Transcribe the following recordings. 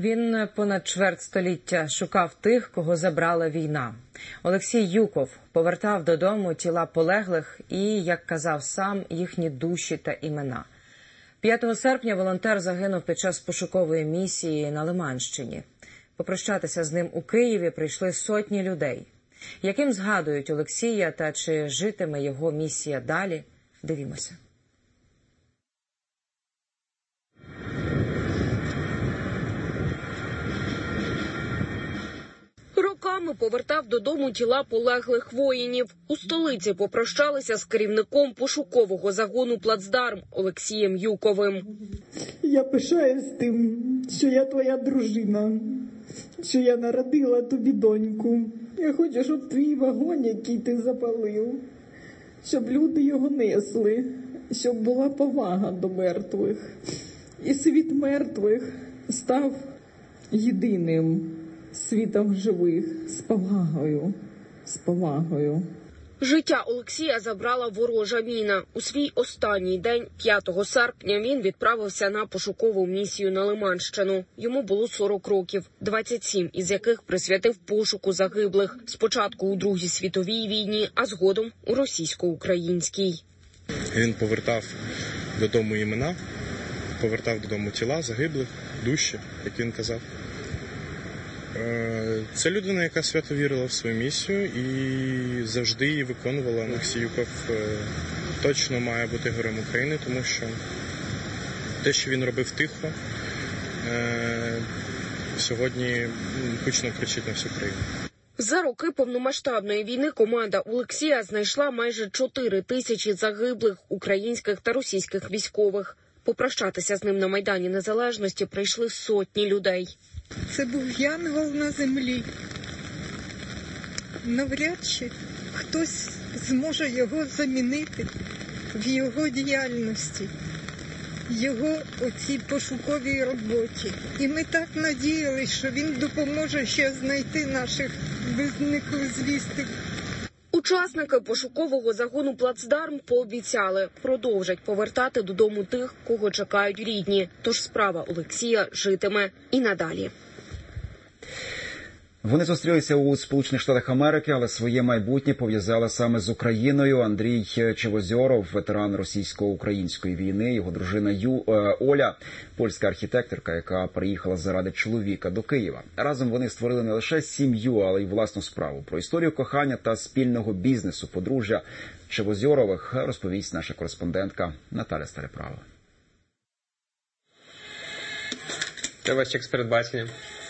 Він понад чверть століття шукав тих, кого забрала війна. Олексій Юков повертав додому тіла полеглих і, як казав сам, їхні душі та імена. 5 серпня волонтер загинув під час пошукової місії на Лиманщині. Попрощатися з ним у Києві прийшли сотні людей. Яким згадують Олексія та чи житиме його місія далі? Дивімося. Роками повертав додому тіла полеглих воїнів. У столиці попрощалися з керівником пошукового загону «Плацдарм» Олексієм Юковим. Я пишаюсь тим, що я твоя дружина, що я народила тобі доньку. Я хочу, щоб твій вагон, який ти запалив, щоб люди його несли, щоб була повага до мертвих. І світ мертвих став єдиним світом живих, з повагою, з повагою. Життя Олексія забрала ворожа міна. У свій останній день, 5 серпня, він відправився на пошукову місію на Лиманщину. Йому було 40 років, 27 із яких присвятив пошуку загиблих. Спочатку у Другій світовій війні, а згодом у російсько-українській. Він повертав додому імена, повертав додому тіла загиблих, душі, як він казав. Це людина, яка свято вірила в свою місію і завжди її виконувала. Олексій Юков точно має бути героєм України, тому що те, що він робив тихо, сьогодні гучно кричить на всю країну. За роки повномасштабної війни команда Олексія знайшла майже 4 тисячі загиблих українських та російських військових. Попрощатися з ним на Майдані Незалежності прийшли сотні людей. Це був янгол на землі. Навряд чи хтось зможе його замінити в його діяльності, його оцій пошуковій роботі. І ми так надіялися, що він допоможе ще знайти наших зниклих звістих. Учасники пошукового загону «Плацдарм» пообіцяли, продовжать повертати додому тих, кого чекають рідні. Тож справа Олексія житиме і надалі. Вони зустрілися у Сполучених Штатах Америки, але своє майбутнє пов'язали саме з Україною. Андрій Чевозьоров, ветеран російсько-української війни, його дружина Оля, польська архітекторка, яка приїхала заради чоловіка до Києва. Разом вони створили не лише сім'ю, але й власну справу. Про історію кохання та спільного бізнесу подружжя Чевозьорових розповість наша кореспондентка Наталя Стареправа. Це ваш чек з передбаченням.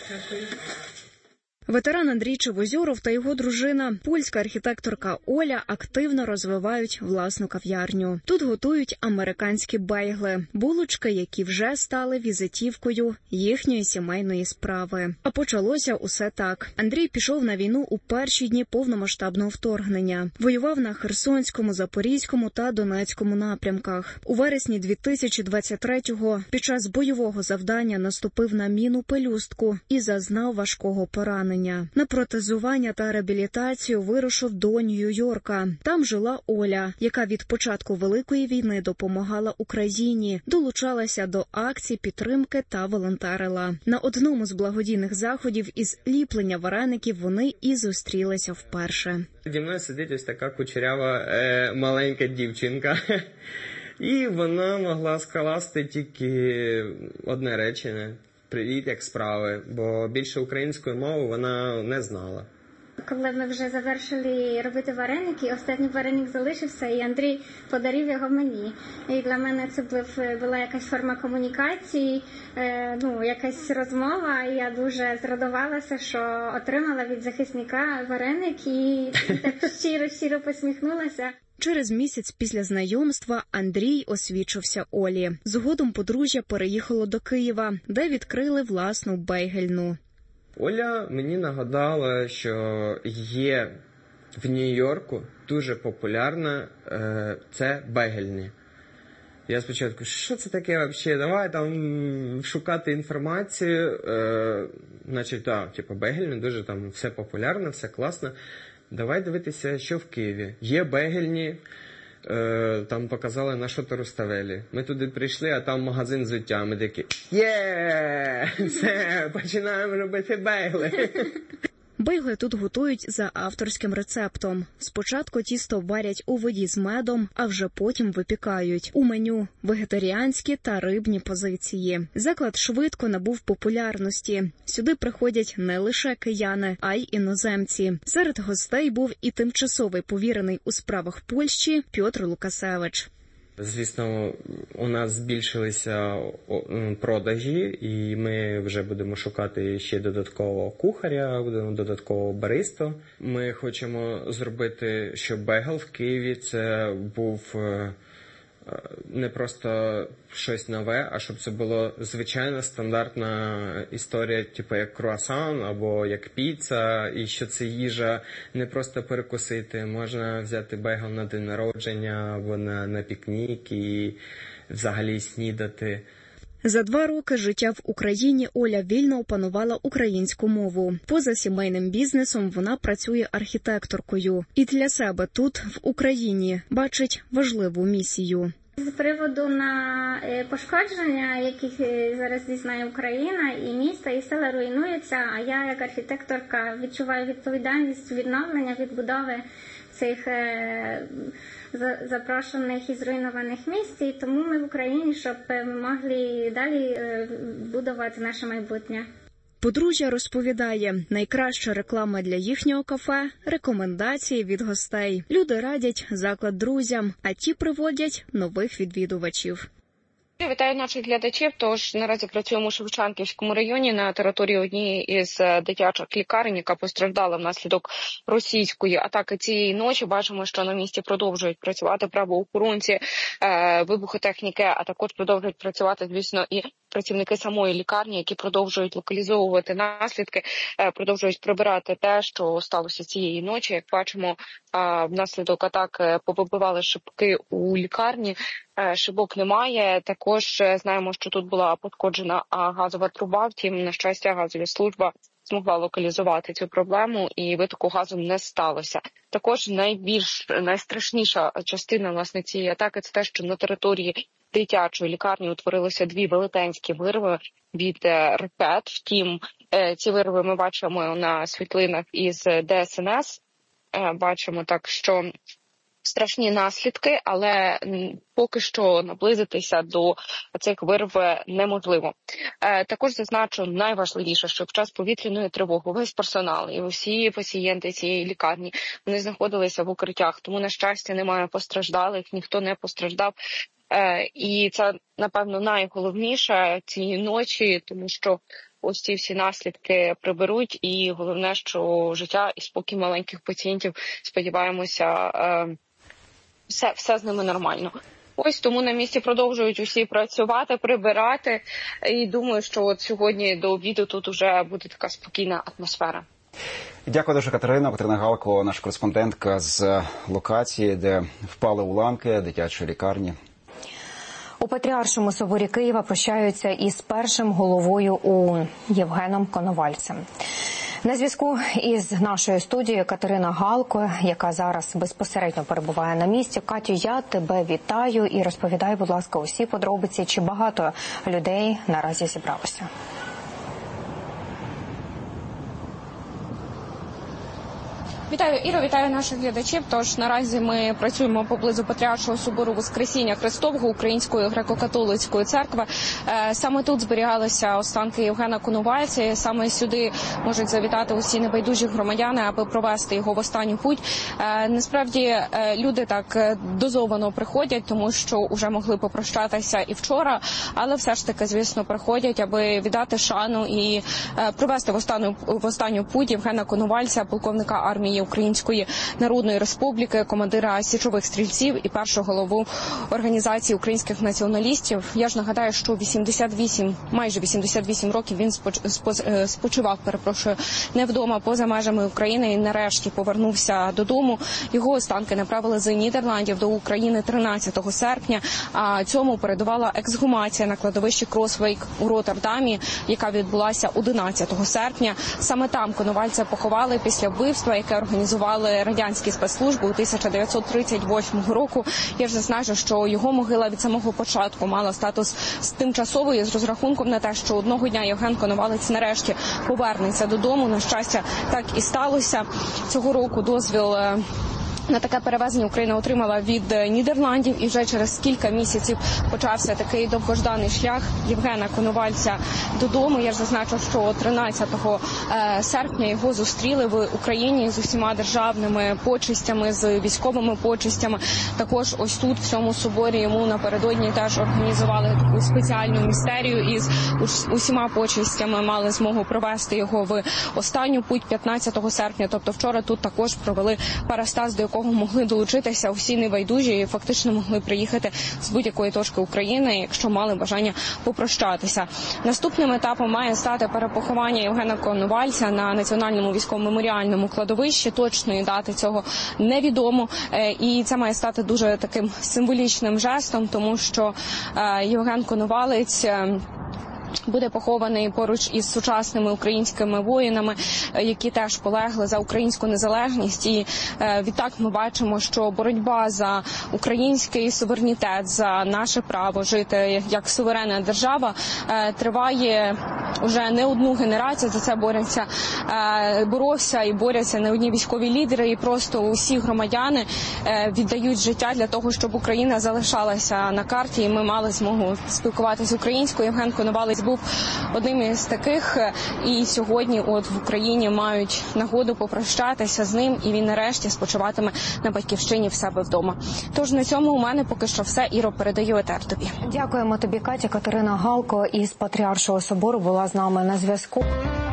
Ветеран Андрій Чевозьоров та його дружина, польська архітекторка Оля, активно розвивають власну кав'ярню. Тут готують американські бейгли, булочки, які вже стали візитівкою їхньої сімейної справи. А почалося усе так. Андрій пішов на війну у перші дні повномасштабного вторгнення. Воював на Херсонському, Запорізькому та Донецькому напрямках. У вересні 2023-го під час бойового завдання наступив на міну пелюстку і зазнав важкого поранення. На протезування та реабілітацію вирушив до Нью-Йорка. Там жила Оля, яка від початку Великої війни допомагала Україні, долучалася до акцій підтримки та волонтерила. На одному з благодійних заходів із ліплення вареників вони і зустрілися вперше. Зі мною сидить ось така кучерява маленька дівчинка. І вона могла скласти тільки одне речення. Привіт, як справи, бо більше української мови вона не знала. Коли ми вже завершили робити вареники, останній вареник залишився, і Андрій подарив його мені. І для мене це була якась форма комунікації, якась розмова, і я дуже зрадувалася, що отримала від захисника вареник, і так щиро посміхнулася. Через місяць після знайомства Андрій освічився Олі. Згодом подружжя переїхало до Києва, де відкрили власну бейгельну. Оля мені нагадала, що є в Нью-Йорку дуже популярна це бейгельні. Я спочатку, що це таке взагалі? Давай там шукати інформацію. Значить, бейгельні, дуже там все популярно, все класно. Давай дивитися, що в Києві. Є бейгельні, там показали на Шото-Руставелі. Ми туди прийшли, а там магазин взуття. Ми такі, все, починаємо робити бейгли. Бейгли тут готують за авторським рецептом. Спочатку тісто варять у воді з медом, а вже потім випікають. У меню – вегетаріанські та рибні позиції. Заклад швидко набув популярності. Сюди приходять не лише кияни, а й іноземці. Серед гостей був і тимчасовий повірений у справах Польщі Пьотр Лукасевич. Звісно, у нас збільшилися продажі, і ми вже будемо шукати ще додаткового кухаря, додаткового баристу. Ми хочемо зробити, щоб бейгл в Києві це був не просто щось нове, а щоб це була звичайна стандартна історія, типу як круасан або як піца, і що це їжа не просто перекусити. Можна взяти бейгл на день народження або на пікнік і взагалі снідати. За 2 роки життя в Україні Оля вільно опанувала українську мову. Поза сімейним бізнесом вона працює архітекторкою. І для себе тут, в Україні, бачить важливу місію. З приводу на пошкодження, яких зараз дізнає Україна, і міста, і села руйнуються, а я як архітекторка відчуваю відповідальність відновлення, відбудови цих запрошених і зруйнованих місць, і тому ми в Україні, щоб могли далі будувати наше майбутнє. Подружжя розповідає, найкраща реклама для їхнього кафе – рекомендації від гостей. Люди радять заклад друзям, а ті приводять нових відвідувачів. Вітаю наших глядачів. Тож наразі працюємо у Шевченківському районі на території однієї із дитячих лікарень, яка постраждала внаслідок російської атаки цієї ночі. Бачимо, що на місці продовжують працювати правоохоронці, вибухотехніки, а також продовжують працювати, звісно, і працівники самої лікарні, які продовжують локалізовувати наслідки, продовжують прибирати те, що сталося цієї ночі. Як бачимо, внаслідок атак повибивали шибки у лікарні. Шибок немає. Також знаємо, що тут була пошкоджена газова труба. Втім, на щастя, газова служба змогла локалізувати цю проблему і витоку газу не сталося. Також найстрашніша частина, власне, цієї атаки – це те, що на території дитячої лікарні утворилися 2 велетенські вирви від ракет. Втім, ці вирви ми бачимо на світлинах із ДСНС. Бачимо так, що страшні наслідки, але поки що наблизитися до цих вирв неможливо. Також зазначу найважливіше, що в час повітряної тривоги весь персонал і усі пацієнти цієї лікарні, вони знаходилися в укриттях, тому, на щастя, немає постраждалих, ніхто не постраждав. І це, напевно, найголовніше цієї ночі, тому що ось ці всі наслідки приберуть, і головне, що життя і спокій маленьких пацієнтів, сподіваємося, все з ними нормально. Ось тому на місці продовжують усі працювати, прибирати, і думаю, що от сьогодні до обіду тут уже буде така спокійна атмосфера. Дякую дуже, Катерина Галко, наша кореспондентка з локації, де впали уламки дитячої лікарні. У Патріаршому соборі Києва прощаються із першим головою ОУН Євгеном Коновальцем. На зв'язку із нашою студією Катерина Галко, яка зараз безпосередньо перебуває на місці. Катю, я тебе вітаю і розповідай, будь ласка, усі подробиці, чи багато людей наразі зібралося. Вітаю, Іро, вітаю наших глядачів. Тож наразі ми працюємо поблизу Патріаршого собору Воскресіння Христового Української греко-католицької церкви. Саме тут зберігалися останки Євгена Коновальця. Саме сюди можуть завітати усі небайдужі громадяни, аби провести його в останню путь. Насправді люди так дозовано приходять, тому що вже могли попрощатися і вчора, але все ж таки, звісно, приходять, аби віддати шану і провести в останню путь Євгена Коновальця, полковника армії Української Народної Республіки, командира січових стрільців і першого голову організації українських націоналістів. Я ж нагадаю, що майже 88 років він спочивав, не вдома, поза межами України, і нарешті повернувся додому. Його останки направили з Нідерландів до України 13 серпня, а цьому передувала ексгумація на кладовищі Кросвейк у Роттердамі, яка відбулася 11 серпня. Саме там Коновальця поховали після вбивства, яке організували організували радянські спецслужби у 1938 року. Я ж зазначу, що його могила від самого початку мала статус тимчасової з розрахунком на те, що одного дня Євген Коновалець нарешті повернеться додому. На щастя, так і сталося. Цього року дозвіл на таке перевезення Україна отримала від Нідерландів, і вже через кілька місяців почався такий довгожданий шлях Євгена Коновальця додому. Я ж зазначу, що 13 серпня його зустріли в Україні з усіма державними почестями, з військовими почестями. Також ось тут, в цьому соборі, йому напередодні теж організували таку спеціальну містерію і з усіма почестями мали змогу провести його в останню путь 15 серпня. Тобто вчора тут також провели парастаз, до якого могли долучитися усі небайдужі і фактично могли приїхати з будь-якої точки України, якщо мали бажання попрощатися. Наступним етапом має стати перепоховання Євгена Коновальця на Національному військово-меморіальному кладовищі. Точної дати цього невідомо. І це має стати дуже таким символічним жестом, тому що Євген Коновалець буде похований поруч із сучасними українськими воїнами, які теж полегли за українську незалежність. І відтак ми бачимо, що боротьба за український суверенітет, за наше право жити як суверенна держава триває вже не одну генерацію. За це боровся і борються не одні військові лідери, і просто усі громадяни віддають життя для того, щоб Україна залишалася на карті, і ми мали змогу спілкуватися українською. Євген Коновалець був одним із таких, і сьогодні от в Україні мають нагоду попрощатися з ним, і він нарешті спочиватиме на батьківщині в себе вдома. Тож на цьому у мене поки що все. Іро, передаю етер тобі. Дякуємо тобі, Катя. Катерина Галко із Патріаршого собору була з нами на зв'язку.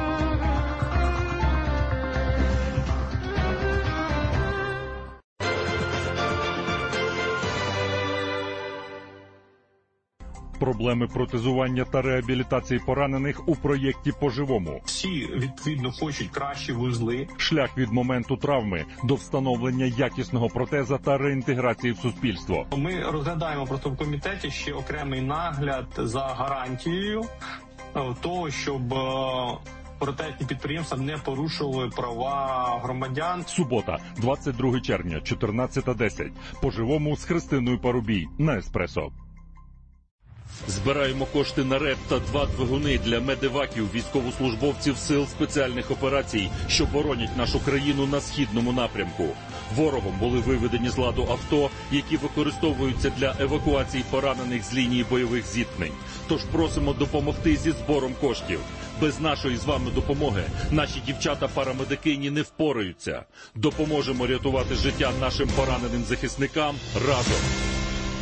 Проблеми протезування та реабілітації поранених у проєкті «По-живому». Всі, відповідно, хочуть кращі вузли. Шлях від моменту травми до встановлення якісного протеза та реінтеграції в суспільство. Ми розглядаємо просто в комітеті ще окремий нагляд за гарантією того, щоб протезні підприємства не порушували права громадян. Субота, 22 червня, 14:10. «По-живому» з Христиною Парубій на Еспресо. Збираємо кошти на РЕП та 2 двигуни для медеваків, військовослужбовців сил спеціальних операцій, що боронять нашу країну на східному напрямку. Ворогом були виведені з ладу авто, які використовуються для евакуації поранених з лінії бойових зіткнень. Тож просимо допомогти зі збором коштів. Без нашої з вами допомоги наші дівчата-парамедикині не впораються. Допоможемо рятувати життя нашим пораненим захисникам разом.